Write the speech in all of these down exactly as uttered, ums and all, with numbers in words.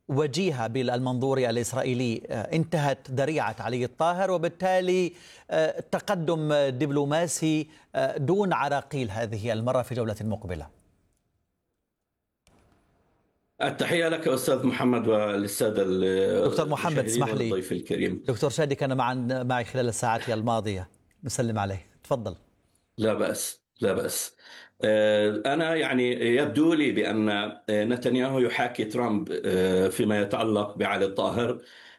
وجيهة بالمنظور الإسرائيلي انتهت ذريعة علي الطاهر، وبالتالي تقدم دبلوماسي دون عراقيل هذه المرة في جولة مقبلة. التحية لك أستاذ محمد وللسادة دكتور محمد، اسمح لي، والضيف الكريم. دكتور شادي كان معا معي خلال الساعات الماضية، نسلم عليه، تفضل. لا بأس لا بأس. أنا يعني يبدو لي بأن نتنياهو يحاكي ترامب فيما يتعلق بعلي الطاهر،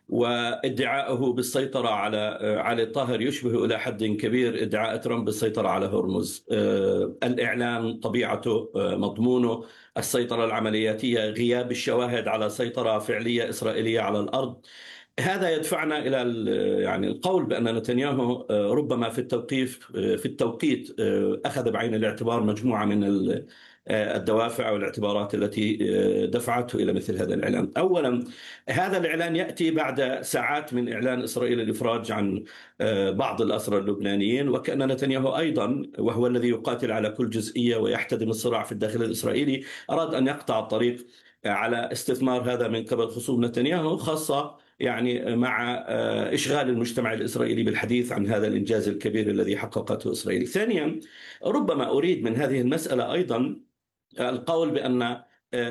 وادعاءه بالسيطرة على علي الطاهر يشبه إلى حد كبير ادعاء ترامب بالسيطرة على هرمز. الإعلان طبيعته، مضمونه السيطرة العملياتية، غياب الشواهد على سيطرة فعلية إسرائيلية على الأرض. هذا يدفعنا إلى يعني القول بأن نتنياهو ربما في التوقيف في التوقيت أخذ بعين الاعتبار مجموعة من الدوافع والاعتبارات التي دفعته إلى مثل هذا الإعلان. أولا، هذا الإعلان يأتي بعد ساعات من إعلان إسرائيل الإفراج عن بعض الأسرى اللبنانيين، وكأن نتنياهو أيضا، وهو الذي يقاتل على كل جزئية ويحتدم الصراع في الداخل الإسرائيلي، أراد أن يقطع الطريق على استثمار هذا من قبل خصوم نتنياهو، خاصة يعني مع إشغال المجتمع الإسرائيلي بالحديث عن هذا الإنجاز الكبير الذي حققته إسرائيل. ثانيا، ربما أريد من هذه المسألة أيضا القول بأن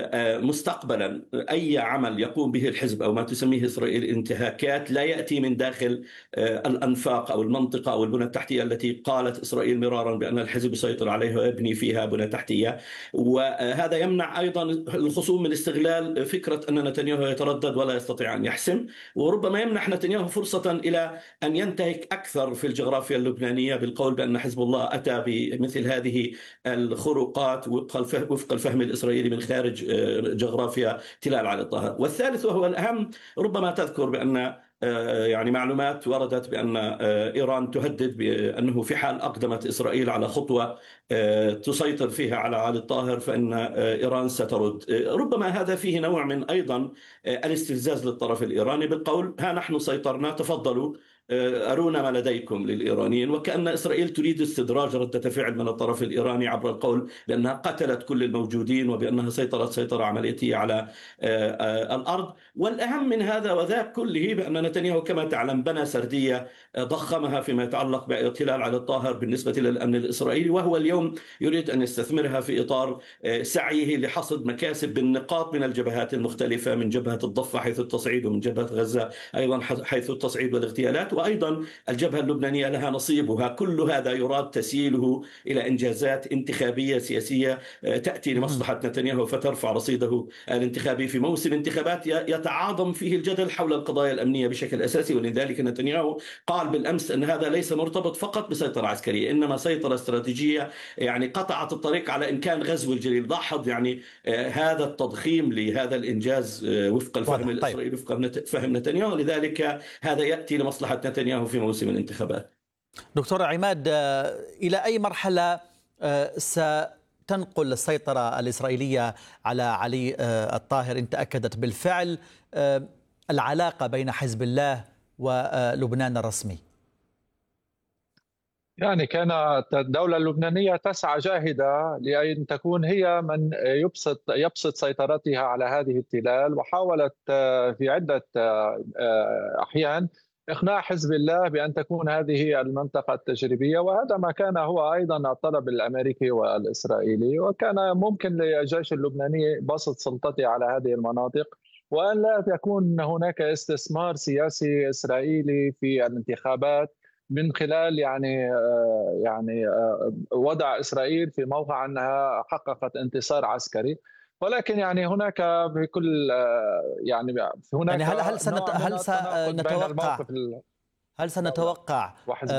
مستقبلا أي عمل يقوم به الحزب أو ما تسميه إسرائيل انتهاكات لا يأتي من داخل الأنفاق أو المنطقة أو البنى التحتية التي قالت إسرائيل مرارا بأن الحزب يسيطر عليها ويبني فيها بنى تحتية. وهذا يمنع أيضا الخصوم من استغلال فكرة أن نتنياهو يتردد ولا يستطيع أن يحسم، وربما يمنح نتنياهو فرصة إلى أن ينتهك أكثر في الجغرافيا اللبنانية بالقول بأن حزب الله أتى بمثل هذه الخروقات وفق الفهم الإسرائيلي من خارج جغرافيا تلال علي الطاهر. والثالث وهو الأهم، ربما تذكر بأن يعني معلومات وردت بأن إيران تهدد بأنه في حال أقدمت إسرائيل على خطوة تسيطر فيها على علي الطاهر فإن إيران سترد. ربما هذا فيه نوع من أيضا الاستفزاز للطرف الإيراني بالقول ها نحن سيطرنا، تفضلوا أرونا ما لديكم للإيرانيين، وكأن إسرائيل تريد استدراج ردة فعل من الطرف الإيراني عبر القول بأنها قتلت كل الموجودين وبأنها سيطرت سيطرة عملياتية على الأرض. والأهم من هذا وذاك كله بأن نتنياهو كما تعلم بنى سردية ضخمها فيما يتعلق باغتيال علي الطاهر بالنسبة للأمن الإسرائيلي، وهو اليوم يريد أن يستثمرها في إطار سعيه لحصد مكاسب بالنقاط من الجبهات المختلفة، من جبهة الضفة حيث التصعيد، ومن جبهة غزة أيضا حيث التصعيد والاغتيالات، وأيضا الجبهة اللبنانية لها نصيبها. كل هذا يراد تسييله إلى إنجازات انتخابية سياسية تأتي لمصلحة نتنياهو فترفع رصيده الانتخابي في موسم انتخابات يتعاظم فيه الجدل حول القضايا الأمنية بشكل أساسي. ولذلك نتنياهو قال بالأمس أن هذا ليس مرتبط فقط بسيطرة عسكرية، إنما سيطرة استراتيجية يعني قطعت الطريق على إمكان غزو الجليل. لاحظ يعني هذا التضخيم لهذا الإنجاز وفق الفهم الإسرائيلي وفق فهم نتنياهو، لذلك هذا يأتي لمصلحة نتنياهو في موسم الانتخابات. دكتور عماد، إلى أي مرحلة ستنقل السيطرة الإسرائيلية على علي الطاهر إن تأكدت بالفعل العلاقة بين حزب الله ولبنان الرسمي؟ يعني كانت الدولة اللبنانية تسعى جاهدة لأن تكون هي من يبسط يبسط سيطرتها على هذه التلال، وحاولت في عدة أحيان إقناع حزب الله بأن تكون هذه المنطقة التجريبية، وهذا ما كان هو أيضا الطلب الأمريكي والإسرائيلي، وكان ممكن للجيش اللبناني بسط سلطته على هذه المناطق وأن لا يكون هناك استثمار سياسي إسرائيلي في الانتخابات من خلال يعني يعني وضع إسرائيل في موقع أنها حققت انتصار عسكري. ولكن يعني هناك بكل يعني هناك يعني هل هل سنت هل سنتوقع هل سنتوقع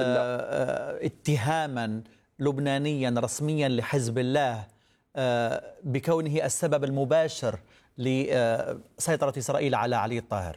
اتهاما لبنانيا رسميا لحزب الله بكونه السبب المباشر لسيطرة إسرائيل على علي الطاهر؟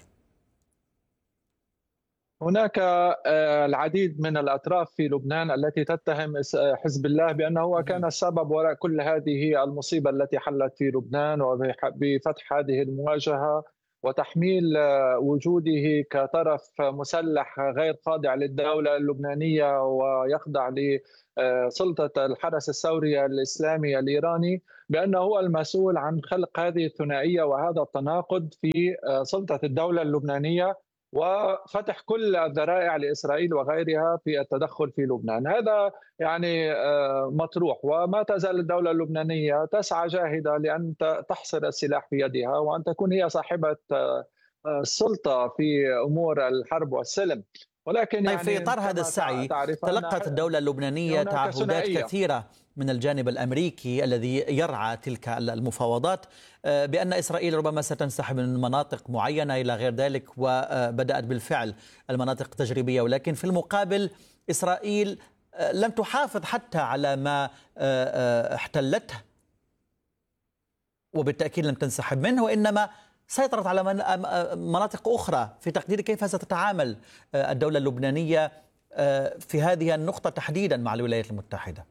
هناك العديد من الأطراف في لبنان التي تتهم حزب الله بأنه كان السبب وراء كل هذه المصيبة التي حلت في لبنان وبفتح هذه المواجهة وتحميل وجوده كطرف مسلح غير خاضع للدولة اللبنانية ويخضع لسلطة الحرس الثوري الإسلامي الإيراني، بأنه هو المسؤول عن خلق هذه الثنائية وهذا التناقض في سلطة الدولة اللبنانية وفتح كل الذرائع لإسرائيل وغيرها في التدخل في لبنان. هذا يعني مطروح، وما تزال الدولة اللبنانية تسعى جاهدة لأن تحصر السلاح في يدها وأن تكون هي صاحبة السلطة في أمور الحرب والسلم. ولكن يعني في إطار هذا السعي تلقت الدولة اللبنانية تعهدات كثيرة من الجانب الأمريكي الذي يرعى تلك المفاوضات بأن إسرائيل ربما ستنسحب من مناطق معينة إلى غير ذلك، وبدأت بالفعل المناطق التجريبية، ولكن في المقابل إسرائيل لم تحافظ حتى على ما احتلته وبالتأكيد لم تنسحب منه، وإنما سيطرت على مناطق أخرى. في تقدير كيف ستتعامل الدولة اللبنانية في هذه النقطة تحديدا مع الولايات المتحدة؟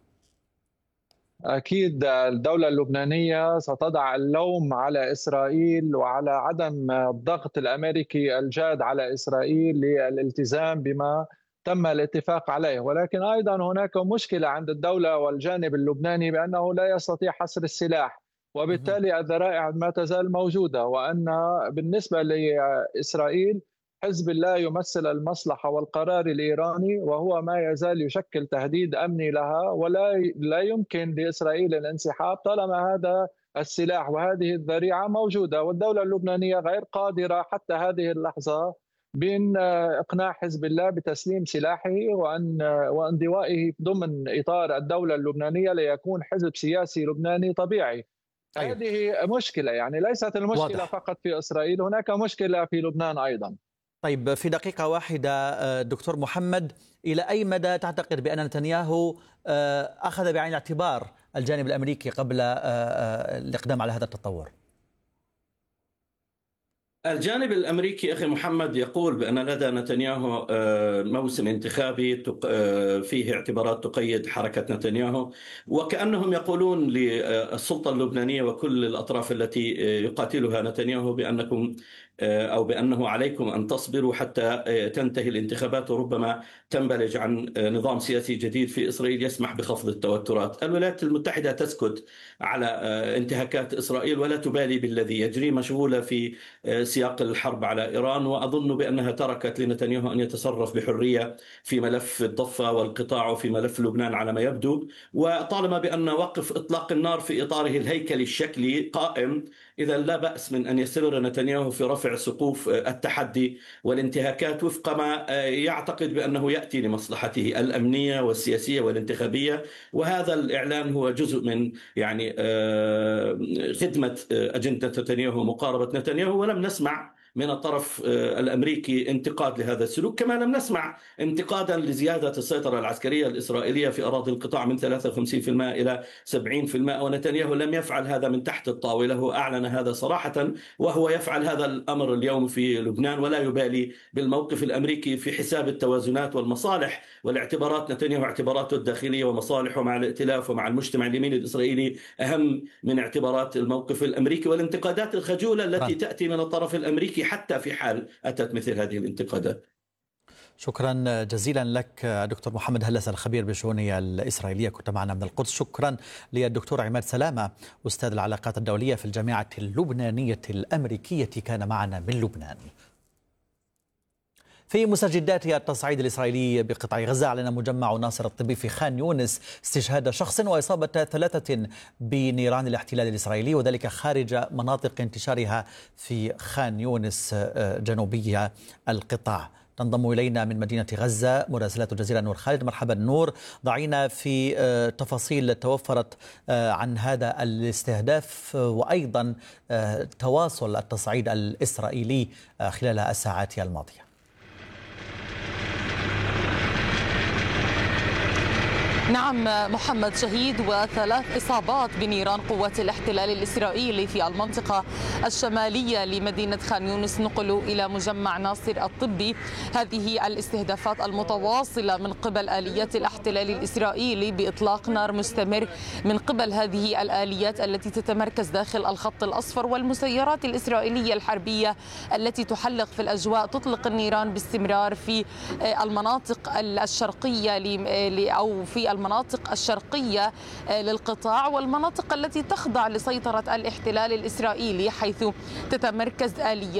أكيد الدولة اللبنانية ستضع اللوم على إسرائيل وعلى عدم الضغط الأمريكي الجاد على إسرائيل للالتزام بما تم الاتفاق عليه، ولكن أيضا هناك مشكلة عند الدولة والجانب اللبناني بأنه لا يستطيع حصر السلاح، وبالتالي الذرائع ما تزال موجودة، وأن بالنسبة لإسرائيل حزب الله يمثل المصلحة والقرار الإيراني، وهو ما يزال يشكل تهديد أمني لها، ولا لا يمكن لإسرائيل الانسحاب طالما هذا السلاح وهذه الذريعة موجودة. والدولة اللبنانية غير قادرة حتى هذه اللحظة بين إقناع حزب الله بتسليم سلاحه وأن وانضوائه ضمن إطار الدولة اللبنانية ليكون حزب سياسي لبناني طبيعي. أيوة. هذه مشكلة، يعني ليست المشكلة واضح. فقط في إسرائيل، هناك مشكلة في لبنان أيضا. طيب في دقيقة واحدة دكتور محمد، إلى أي مدى تعتقد بأن نتنياهو أخذ بعين الاعتبار الجانب الأمريكي قبل الإقدام على هذا التطور؟ الجانب الأمريكي أخي محمد يقول بأن لدى نتنياهو موسم انتخابي فيه اعتبارات تقيد حركة نتنياهو، وكأنهم يقولون للسلطة اللبنانية وكل الأطراف التي يقاتلها نتنياهو بأنكم أو بأنه عليكم أن تصبروا حتى تنتهي الانتخابات وربما تنبلج عن نظام سياسي جديد في إسرائيل يسمح بخفض التوترات. الولايات المتحدة تسكت على انتهاكات إسرائيل ولا تبالي بالذي يجري، مشغولة في سياق الحرب على إيران، وأظن بأنها تركت لنتنياهو أن يتصرف بحرية في ملف الضفة والقطاع وفي ملف لبنان على ما يبدو. وطالما بأن وقف إطلاق النار في إطاره الهيكلي الشكلي قائم، إذا لا بأس من أن يستمر نتنياهو في رفع سقوف التحدي والانتهاكات وفق ما يعتقد بأنه يأتي لمصلحته الأمنية والسياسية والانتخابية. وهذا الإعلان هو جزء من يعني خدمة أجندة نتنياهو، مقاربة نتنياهو، ولم نسمع من الطرف الأمريكي انتقاد لهذا السلوك، كما لم نسمع انتقادا لزيادة السيطرة العسكرية الإسرائيلية في أراضي القطاع من ثلاثة وخمسين بالمئة إلى سبعين بالمئة، ونتنياهو لم يفعل هذا من تحت الطاولة، هو أعلن هذا صراحة، وهو يفعل هذا الأمر اليوم في لبنان ولا يبالي بالموقف الأمريكي في حساب التوازنات والمصالح والاعتبارات. نتنياهو اعتباراته الداخلية ومصالحه مع الائتلاف ومع المجتمع اليميني الإسرائيلي أهم من اعتبارات الموقف الأمريكي والانتقادات الخجولة التي تأتي من الطرف الأمريكي حتى في حال أتت مثل هذه الانتقادات. شكرا جزيلا لك دكتور محمد هلس الخبير بالشؤون الإسرائيلية، كنت معنا من القدس. شكرا للدكتور عماد سلامة أستاذ العلاقات الدولية في الجامعة اللبنانية الأمريكية، كان معنا من لبنان. في مستجدات التصعيد الإسرائيلي بقطاع غزة، أعلن مجمع ناصر الطبي في خان يونس استشهاد شخص وإصابة ثلاثة بنيران الاحتلال الإسرائيلي، وذلك خارج مناطق انتشارها في خان يونس جنوبية القطاع. تنضم إلينا من مدينة غزة مراسلة الجزيرة نور خالد. مرحبا نور، ضعينا في تفاصيل توفرت عن هذا الاستهداف وأيضا تواصل التصعيد الإسرائيلي خلال الساعات الماضية. نعم محمد، شهيد وثلاث إصابات بنيران قوات الاحتلال الإسرائيلي في المنطقة الشمالية لمدينة خان يونس نقلوا إلى مجمع ناصر الطبي. هذه الاستهدافات المتواصلة من قبل آليات الاحتلال الإسرائيلي بإطلاق نار مستمر من قبل هذه الآليات التي تتمركز داخل الخط الأصفر، والمسيرات الإسرائيلية الحربية التي تحلق في الأجواء تطلق النيران باستمرار في المناطق الشرقية أو في المناطق الشرقية للقطاع والمناطق التي تخضع لسيطرة الاحتلال الإسرائيلي، حيث تتمركز آليات